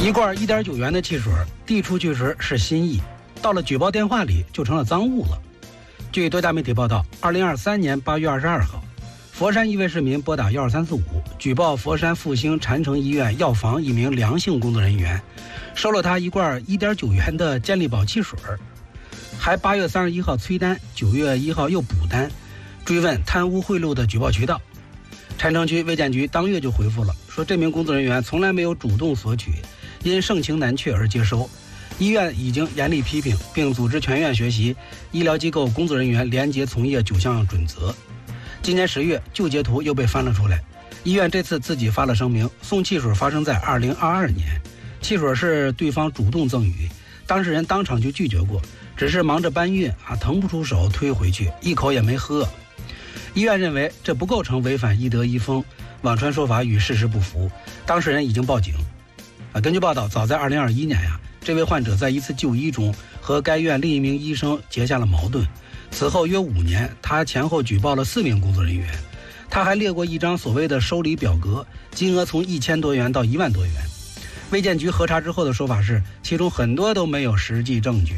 一罐1.9元的汽水递出去时是心意，到了举报电话里就成了赃物了。据多家媒体报道，2023年8月22号，佛山一位市民拨打12345举报佛山复兴禅城医院药房一名梁姓工作人员收了他一罐1.9元的健力宝汽水，还8月31号催单，9月1号又补单，追问贪污贿赂的举报渠道。禅城区卫健局当月就回复了，说这名工作人员从来没有主动索取，因盛情难却而接收。医院已经严厉批评，并组织全院学习医疗机构工作人员廉洁从业9项准则。今年10月，旧截图又被翻了出来。医院这次自己发了声明，送汽水发生在2022年，汽水是对方主动赠予，当事人当场就拒绝过，只是忙着搬运腾不出手推回去，一口也没喝。医院认为这不构成违反医德医风，网传说法与事实不符，当事人已经报警。根据报道，早在2021年这位患者在一次就医中和该院另一名医生结下了矛盾，此后约5年，他前后举报了4名工作人员。他还列过一张所谓的收礼表格，金额从1000多元到1万多元。卫健局核查之后的说法是，其中很多都没有实际证据。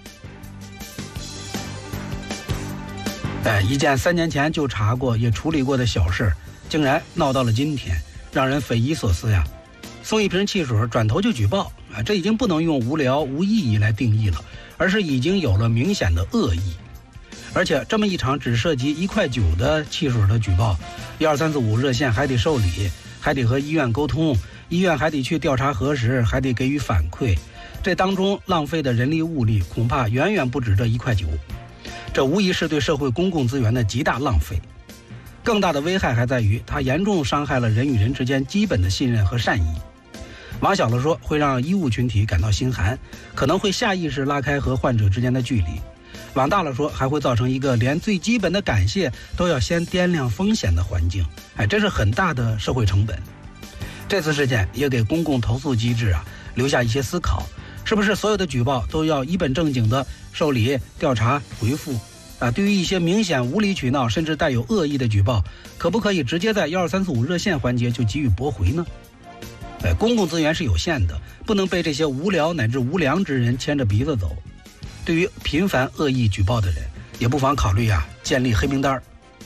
一件3年前就查过也处理过的小事，竟然闹到了今天，让人匪夷所思呀。送一瓶汽水转头就举报这已经不能用无聊无意义来定义了，而是已经有了明显的恶意。而且这么一场只涉及1.9块的汽水的举报，12345热线还得受理，还得和医院沟通，医院还得去调查核实，还得给予反馈，这当中浪费的人力物力恐怕远远不止这1.9块，这无疑是对社会公共资源的极大浪费。更大的危害还在于它严重伤害了人与人之间基本的信任和善意。往小了说，会让医务群体感到心寒，可能会下意识拉开和患者之间的距离；往大了说，还会造成一个连最基本的感谢都要先掂量风险的环境。这是很大的社会成本。这次事件也给公共投诉机制留下一些思考，是不是所有的举报都要一本正经的受理、调查、回复？对于一些明显无理取闹甚至带有恶意的举报，可不可以直接在12345热线环节就给予驳回呢？公共资源是有限的，不能被这些无聊乃至无良之人牵着鼻子走。对于频繁恶意举报的人，也不妨考虑建立黑名单。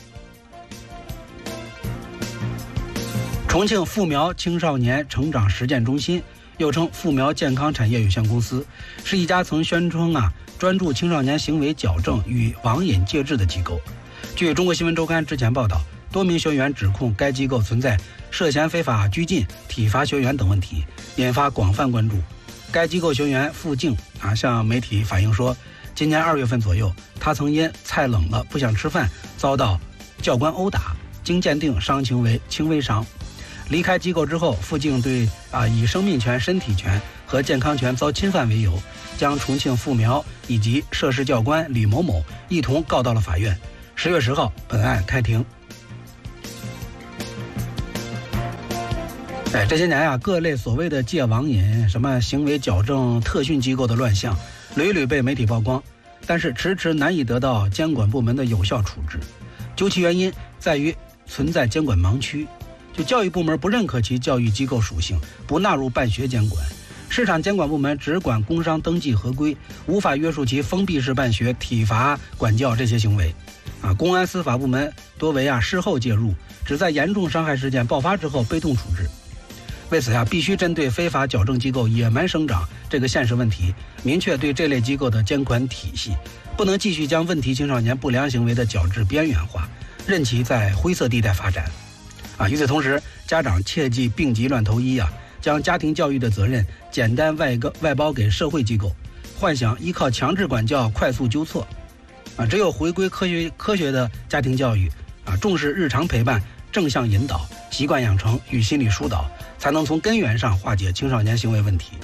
重庆复苗青少年成长实践中心，又称复苗健康产业有限公司，是一家曾宣称专注青少年行为矫正与网瘾戒治的机构。据中国新闻周刊之前报道，多名学员指控该机构存在涉嫌非法拘禁、体罚学员等问题，引发广泛关注。该机构学员付静向媒体反映说，今年2月份左右，他曾因菜冷了不想吃饭，遭到教官殴打，经鉴定伤情为轻微伤。离开机构之后，付静对以生命权、身体权和健康权遭侵犯为由，将重庆复苗以及涉事教官李某某一同告到了法院。10月10号，本案开庭。这些年各类所谓的戒网瘾、什么行为矫正特训机构的乱象，屡屡被媒体曝光，但是迟迟难以得到监管部门的有效处置。究其原因，在于存在监管盲区，就教育部门不认可其教育机构属性，不纳入办学监管；市场监管部门只管工商登记合规，无法约束其封闭式办学、体罚管教这些行为。公安司法部门多为事后介入，只在严重伤害事件爆发之后被动处置。为此必须针对非法矫正机构野蛮生长这个现实问题，明确对这类机构的监管体系，不能继续将问题青少年不良行为的矫治边缘化，任其在灰色地带发展。与此同时，家长切忌病急乱投医将家庭教育的责任简单外包给社会机构，幻想依靠强制管教快速纠错。只有回归科学的家庭教育重视日常陪伴、正向引导、习惯养成与心理疏导，才能从根源上化解青少年行为问题。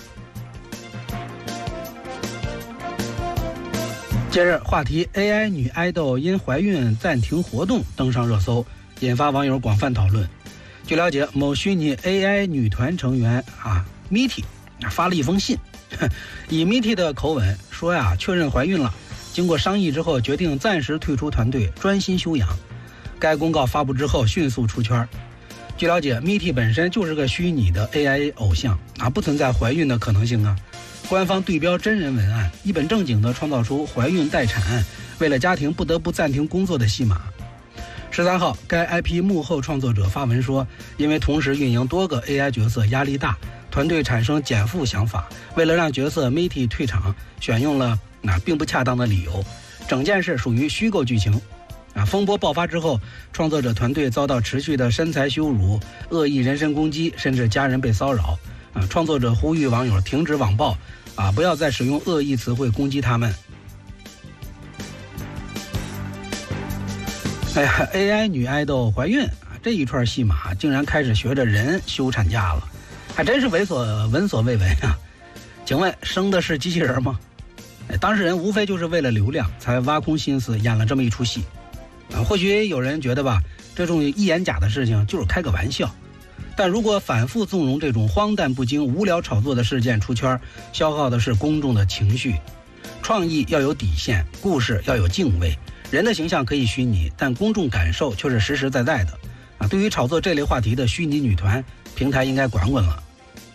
近日，话题 AI 女爱豆因怀孕暂停活动登上热搜，引发网友广泛讨论。据了解，某虚拟 AI 女团成员Miti 发了一封信，以 Miti 的口吻说确认怀孕了，经过商议之后决定暂时退出团队，专心休养。该公告发布之后迅速出圈。 据了解 ，Mitty 本身就是个虚拟的 AI 偶像啊，不存在怀孕的可能性啊。官方对标真人文案，一本正经地创造出怀孕待产，为了家庭不得不暂停工作的戏码。13号，该 IP 幕后创作者发文说，因为同时运营多个 AI 角色压力大，团队产生减负想法，为了让角色 Mitty 退场，选用了并不恰当的理由，整件事属于虚构剧情。风波爆发之后，创作者团队遭到持续的身材羞辱、恶意人身攻击，甚至家人被骚扰。创作者呼吁网友停止网暴，不要再使用恶意词汇攻击他们。AI 女爱豆怀孕这一串戏码竟然开始学着人休产假了，还真是闻所未闻啊！请问生的是机器人吗？当事人无非就是为了流量才挖空心思演了这么一出戏。或许有人觉得吧，这种一言假的事情就是开个玩笑，但如果反复纵容这种荒诞不经、无聊炒作的事件出圈，消耗的是公众的情绪。创意要有底线，故事要有敬畏。人的形象可以虚拟，但公众感受却是实实在在的。对于炒作这类话题的虚拟女团，平台应该管管了。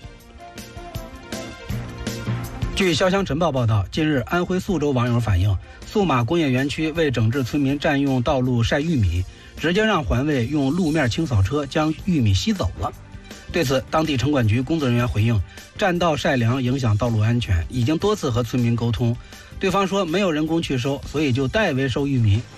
据潇湘晨报报道，近日安徽宿州网友反映，宿马工业园区为整治村民占用道路晒玉米，直接让环卫用路面清扫车将玉米吸走了。对此，当地城管局工作人员回应，占道晒粮影响道路安全，已经多次和村民沟通，对方说没有人工去收，所以就代为收玉米。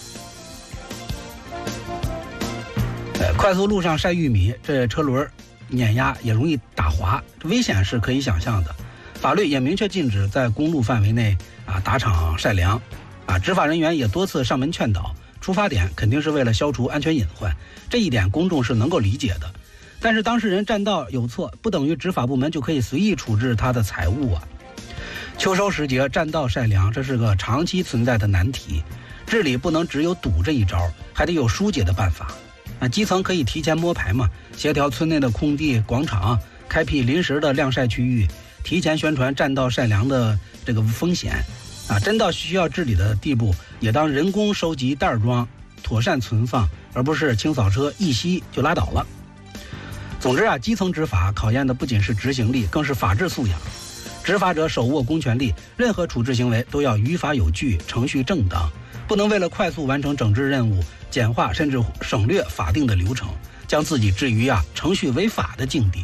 快速路上晒玉米，这车轮碾压也容易打滑，危险是可以想象的。法律也明确禁止在公路范围内打场晒粮，执法人员也多次上门劝导，出发点肯定是为了消除安全隐患，这一点公众是能够理解的。但是当事人占道有错，不等于执法部门就可以随意处置他的财物啊。秋收时节占道晒粮，这是个长期存在的难题，治理不能只有堵这一招，还得有疏解的办法。基层可以提前摸排嘛，协调村内的空地、广场，开辟临时的晾晒区域，提前宣传占道晒粮的这个风险。真到需要治理的地步，也当人工收集袋装，妥善存放，而不是清扫车一吸就拉倒了。总之基层执法考验的不仅是执行力，更是法治素养。执法者手握公权力，任何处置行为都要于法有据，程序正当，不能为了快速完成整治任务，简化甚至省略法定的流程，将自己置于程序违法的境地。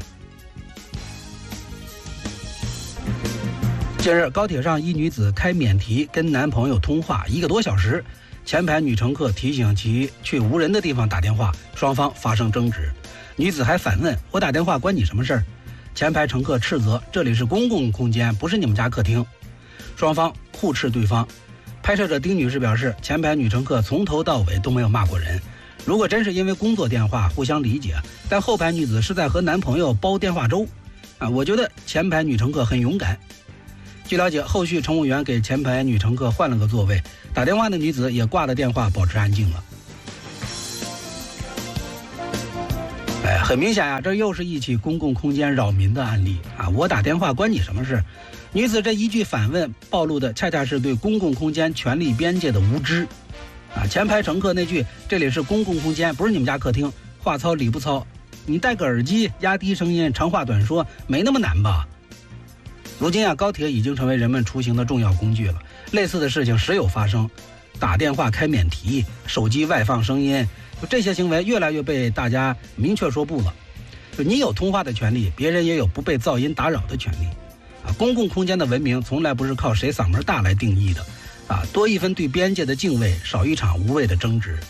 近日，高铁上一女子开免提跟男朋友通话1个多小时，前排女乘客提醒其去无人的地方打电话，双方发生争执。女子还反问：“我打电话关你什么事儿？”前排乘客斥责：“这里是公共空间，不是你们家客厅。”双方互斥对方。拍摄者丁女士表示，前排女乘客从头到尾都没有骂过人，如果真是因为工作电话互相理解，但后排女子是在和男朋友煲电话粥我觉得前排女乘客很勇敢。据了解，后续乘务员给前排女乘客换了个座位，打电话的女子也挂了电话，保持安静了。很明显这又是一起公共空间扰民的案例我打电话关你什么事？女子这一句反问暴露的恰恰是对公共空间权利边界的无知前排乘客那句这里是公共空间，不是你们家客厅，话糙理不糙，你戴个耳机压低声音长话短说，没那么难吧？如今高铁已经成为人们出行的重要工具了，类似的事情时有发生，打电话开免提，手机外放声音，这些行为越来越被大家明确说不了。你有通话的权利，别人也有不被噪音打扰的权利公共空间的文明从来不是靠谁嗓门大来定义的多一分对边界的敬畏，少一场无谓的争执。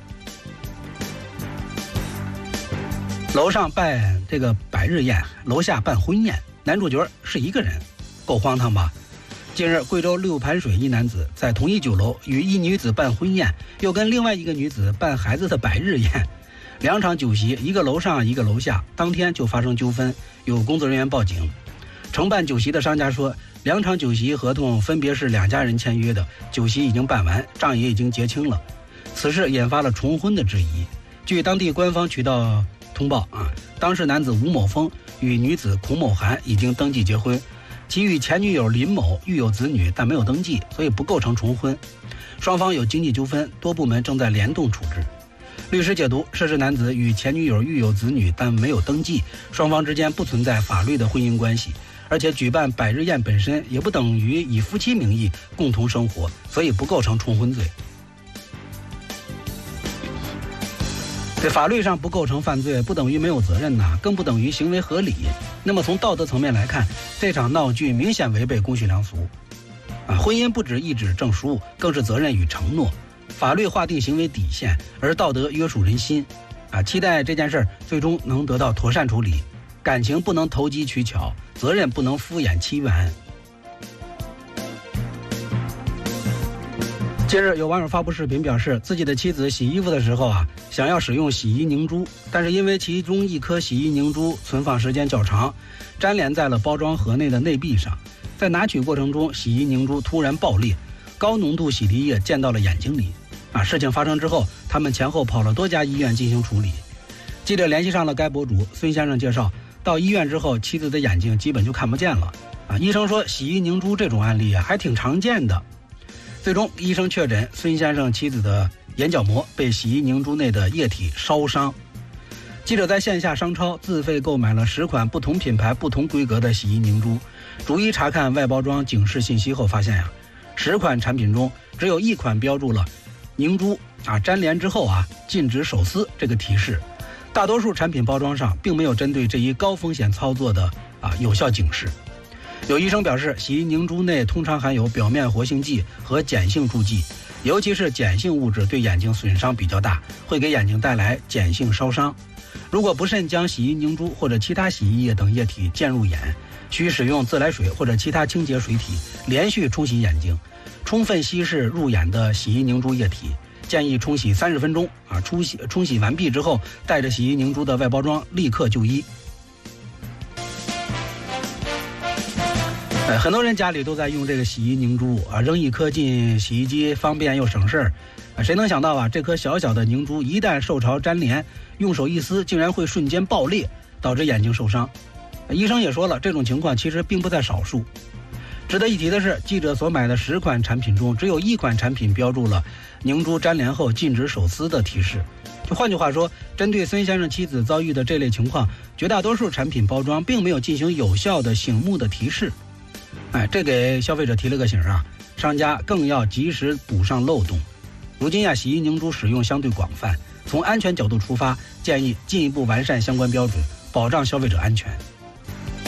楼上办这个百日宴，楼下办婚宴，男主角是一个人，够荒唐吧？近日，贵州六盘水一男子在同一酒楼与一女子办婚宴，又跟另外一个女子办孩子的百日宴，2场酒席，一个楼上一个楼下，当天就发生纠纷，有工作人员报警。承办酒席的商家说，2场酒席合同分别是2家人签约的，酒席已经办完，账也已经结清了。此事引发了重婚的质疑。据当地官方渠道通报当事男子吴某峰与女子孔某涵已经登记结婚，其与前女友林某育有子女，但没有登记，所以不构成重婚。双方有经济纠纷，多部门正在联动处置。 律师解读，涉事男子与前女友育有子女，但没有登记，双方之间不存在法律的婚姻关系，而且举办百日宴本身也不等于以夫妻名义共同生活，所以不构成重婚罪。这法律上不构成犯罪，不等于没有责任呐，更不等于行为合理。那么从道德层面来看，这场闹剧明显违背公序良俗。婚姻不止一纸证书，更是责任与承诺。法律划定行为底线，而道德约束人心。期待这件事最终能得到妥善处理。感情不能投机取巧，责任不能敷衍欺瞒。近日有网友发布视频表示，自己的妻子洗衣服的时候想要使用洗衣凝珠，但是因为其中一颗洗衣凝珠存放时间较长，粘连在了包装盒内的内壁上，在拿取过程中，洗衣凝珠突然爆裂，高浓度洗涤液溅到了眼睛里。事情发生之后，他们前后跑了多家医院进行处理。记者联系上了该博主孙先生，介绍到医院之后，妻子的眼睛基本就看不见了。医生说洗衣凝珠这种案例还挺常见的。最终医生确诊孙先生妻子的眼角膜被洗衣凝珠内的液体烧伤。记者在线下商超自费购买了10款不同品牌不同规格的洗衣凝珠，逐一查看外包装警示信息后发现10款产品中只有1款标注了凝珠粘连之后禁止手撕这个提示，大多数产品包装上并没有针对这一高风险操作的有效警示。有医生表示，洗衣凝珠内通常含有表面活性剂和碱性助剂，尤其是碱性物质对眼睛损伤比较大，会给眼睛带来碱性烧伤。如果不慎将洗衣凝珠或者其他洗衣液等液体溅入眼，需使用自来水或者其他清洁水体连续冲洗眼睛，充分稀释入眼的洗衣凝珠液体，建议冲洗30分钟冲洗完毕之后，带着洗衣凝珠的外包装立刻就医。很多人家里都在用这个洗衣凝珠扔一颗进洗衣机，方便又省事儿。谁能想到这颗小小的凝珠一旦受潮粘连，用手一撕竟然会瞬间爆裂，导致眼睛受伤。医生也说了，这种情况其实并不在少数。值得一提的是，记者所买的10款产品中，只有1款产品标注了凝珠粘连后禁止手撕的提示。就换句话说，针对孙先生妻子遭遇的这类情况，绝大多数产品包装并没有进行有效的醒目的提示。这给消费者提了个醒商家更要及时补上漏洞。如今洗衣凝珠使用相对广泛，从安全角度出发，建议进一步完善相关标准，保障消费者安全。